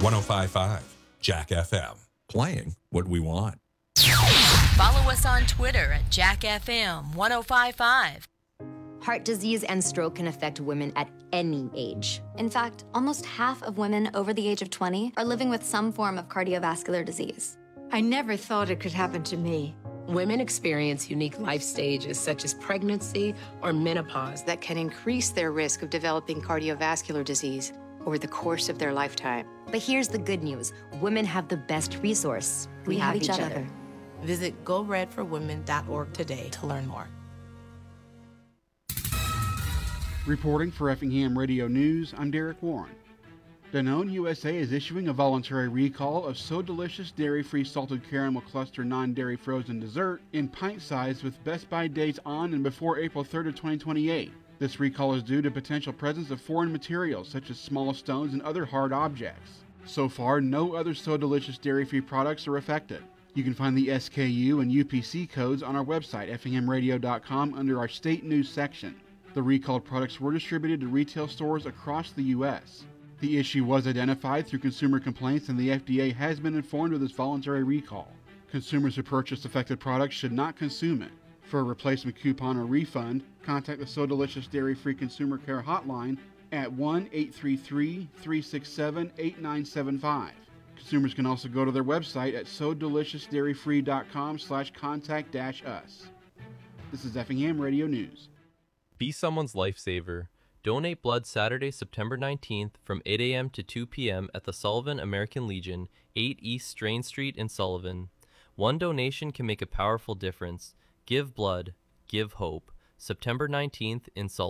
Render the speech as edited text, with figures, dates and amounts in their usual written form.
105.5 Jack FM. Playing what we want. Follow us on Twitter at JackFM 1055. Heart disease and stroke can affect women at any age. In fact, almost half of women over the age of 20 are living with some form of cardiovascular disease. I never thought it could happen to me. Women experience unique life stages such as pregnancy or menopause That can increase their risk of developing cardiovascular disease over the course of their lifetime. But here's the good news. Women have the best resource. We have each other. Visit GoRedForWomen.org today to learn more. Reporting for Effingham Radio News, I'm Derek Warren. Danone USA is issuing a voluntary recall of So Delicious dairy-free salted caramel cluster non-dairy frozen dessert in pint size with Best By dates on and before April 3rd of 2028. This recall is due to potential presence of foreign materials such as small stones and other hard objects. So far, no other So Delicious dairy-free products are affected. You can find the SKU and UPC codes on our website, effinghamradio.com, under our state news section. The recalled products were distributed to retail stores across the U.S. The issue was identified through consumer complaints, and the FDA has been informed of this voluntary recall. Consumers who purchased affected products should not consume it. For a replacement coupon or refund, contact the So Delicious Dairy-Free Consumer Care Hotline at 1-833-367-8975. Consumers can also go to their website at sodeliciousdairyfree.com/contact-us. This is Effingham Radio News. Be someone's lifesaver. Donate blood Saturday, September 19th from 8 a.m. to 2 p.m. at the Sullivan American Legion, 8 East Strain Street in Sullivan. One donation can make a powerful difference. Give blood. Give hope. September 19th in Sullivan.